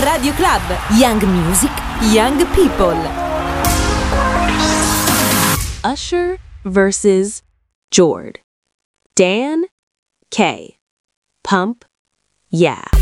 Radio Club, Young Music, Young People. Usher versus Jord. Dan, K. Pump, yeah.